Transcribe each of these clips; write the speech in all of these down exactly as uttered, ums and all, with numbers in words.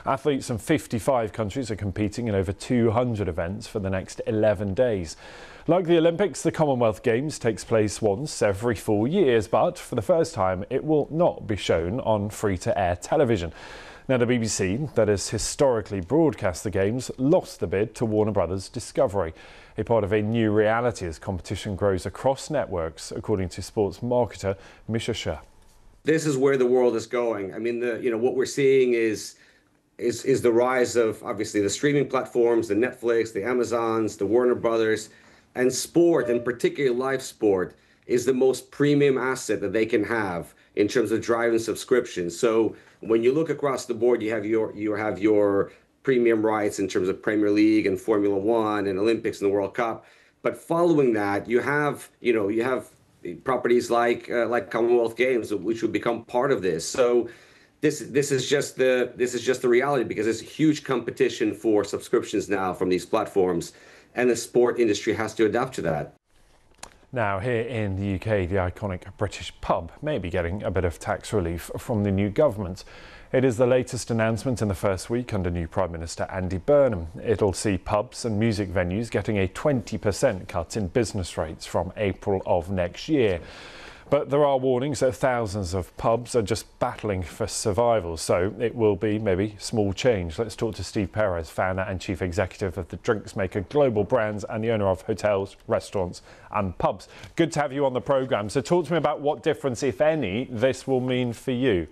Athletes from fifty-five countries are competing in over two hundred events for the next eleven days. Like the Olympics, the Commonwealth Games takes place once every four years, but for the first time it will not be shown on free-to-air television. Now, the B B C, that has historically broadcast the Games, lost the bid to Warner Brothers Discovery, a part of a new reality as competition grows across networks, according to sports marketer Misha Shah. This is where the world is going. I mean, the, you know, what we're seeing is, is, is the rise of, obviously, the streaming platforms, the Netflix, the Amazons, the Warner Brothers, and sport, and particularly live sport, is the most premium asset that they can have in terms of driving subscriptions. So when you look across the board, you have your you have your premium rights in terms of Premier League and Formula One and Olympics and the World Cup. But following that, you have you know you have properties like uh, like Commonwealth Games, which would become part of this. So this this is just the this is just the reality, because there's a huge competition for subscriptions now from these platforms, and the sport industry has to adapt to that. Now, here in the U K, the iconic British pub may be getting a bit of tax relief from the new government. It is the latest announcement in the first week under new Prime Minister Andy Burnham. It'll see pubs and music venues getting a twenty percent cut in business rates from April of next year. But there are warnings that thousands of pubs are just battling for survival, so it will be maybe small change. Let's talk to Steve Perez, founder and chief executive of the drinks maker Global Brands and the owner of hotels, restaurants and pubs. Good to have you on the programme. So talk to me about what difference, if any, this will mean for you.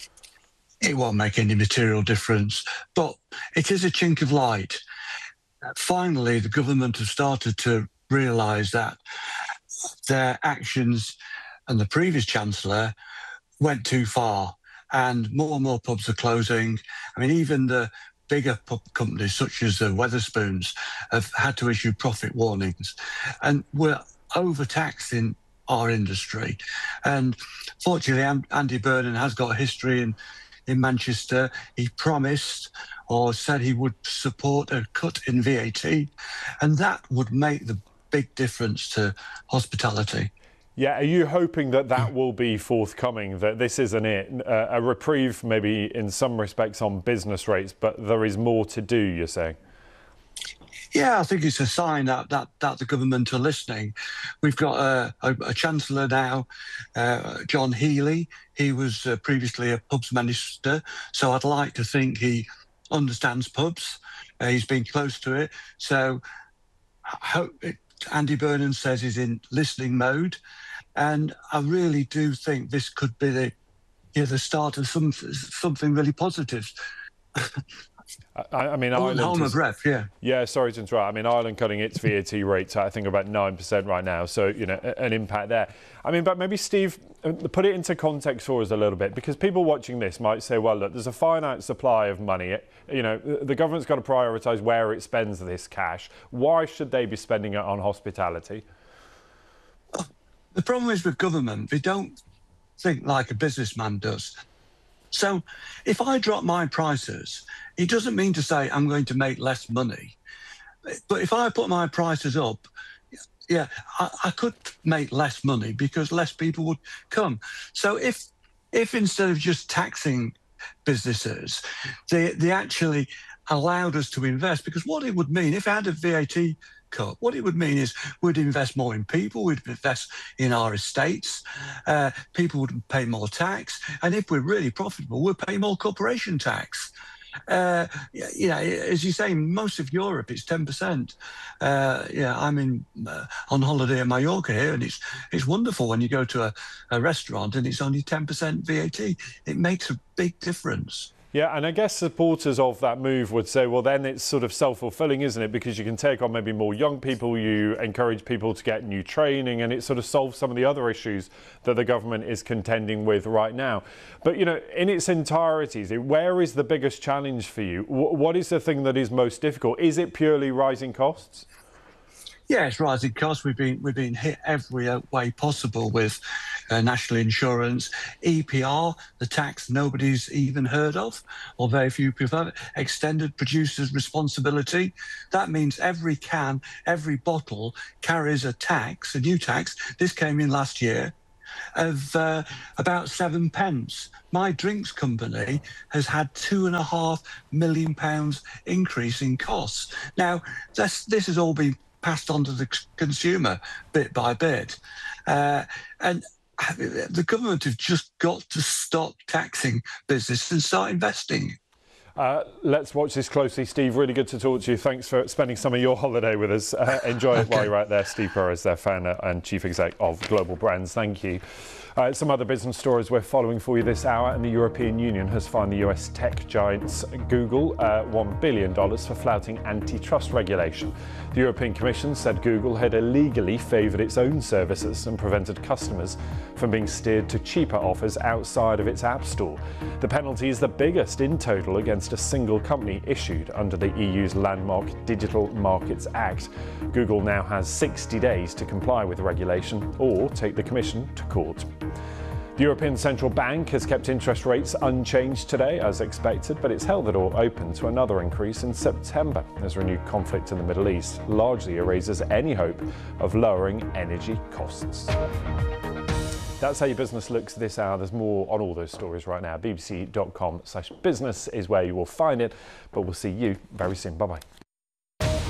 It won't make any material difference, but it is a chink of light. Finally, the government have started to realise that their actions and the previous Chancellor went too far, and more and more pubs are closing. I mean, even the bigger pub companies, such as the Wetherspoons, have had to issue profit warnings. And we're overtaxed in our industry. And fortunately, Andy Burnham has got a history in, in Manchester. He promised or said he would support a cut in V A T, and that would make the big difference to hospitality. Yeah, are you hoping that that will be forthcoming, that this isn't it? Uh, a reprieve maybe in some respects on business rates, but there is more to do, you're saying? Yeah, I think it's a sign that that, that the government are listening. We've got a, a, a Chancellor now, uh, John Healey. He was uh, previously a pubs minister, so I'd like to think he understands pubs. Uh, he's been close to it. So I hope it, Andy Burnham says he's in listening mode. And I really do think this could be the, you know, the start of some, something really positive. I, I mean, oh, Ireland hold my is, breath, yeah. Yeah, sorry to interrupt. I mean, Ireland cutting its V A T rates, I think, about nine percent right now. So, you know, an impact there. I mean, but maybe, Steve, put it into context for us a little bit, because people watching this might say, well, look, there's a finite supply of money. You know, the government's got to prioritise where it spends this cash. Why should they be spending it on hospitality? The problem is with government, they don't think like a businessman does. So if I drop my prices, it doesn't mean to say I'm going to make less money. But if I put my prices up, yeah, I, I could make less money because less people would come. So if if instead of just taxing businesses, they, they actually allowed us to invest, because what it would mean, if I had a V A T cut, what it would mean is we'd invest more in people, we'd invest in our estates, uh, people would pay more tax, and if we're really profitable, we'll pay more corporation tax. Uh, you know, as you say, most of Europe it's ten percent. Uh, yeah, I'm in uh, on holiday in Mallorca here, and it's it's wonderful when you go to a, a restaurant and it's only ten percent V A T. It makes a big difference. Yeah, and I guess supporters of that move would say, well, then it's sort of self-fulfilling, isn't it? Because you can take on maybe more young people, you encourage people to get new training, and it sort of solves some of the other issues that the government is contending with right now. But, you know, in its entirety, where is the biggest challenge for you? What is the thing that is most difficult? Is it purely rising costs? Yeah, it's rising costs. We've been we've been hit every way possible with uh, national insurance, E P R, the tax nobody's even heard of, or very few people have, extended producers' responsibility. That means every can, every bottle carries a tax, a new tax. This came in last year. of uh, about seven pence. My drinks company has had two and a half million pounds increase in costs. Now, this, this has all been passed on to the consumer bit by bit. Uh, and the government have just got to stop taxing business and start investing. Uh, let's watch this closely, Steve. Really good to talk to you. Thanks for spending some of your holiday with us. Uh, enjoy it okay. while you're out there. Steve Perez, their founder and chief exec of Global Brands. Thank you. Uh, some other business stories we're following for you this hour, and the European Union has fined the U S tech giants Google uh, one billion dollars for flouting antitrust regulation. The European Commission said Google had illegally favoured its own services and prevented customers from being steered to cheaper offers outside of its app store. The penalty is the biggest in total against a single company issued under the E U's landmark Digital Markets Act. Google now has sixty days to comply with the regulation or take the Commission to court. The European Central Bank has kept interest rates unchanged today, as expected, but it's held the door open to another increase in September as renewed conflict in the Middle East largely erases any hope of lowering energy costs. That's how your business looks this hour. There's more on all those stories right now. B B C dot com slash business is where you will find it, but we'll see you very soon. Bye-bye.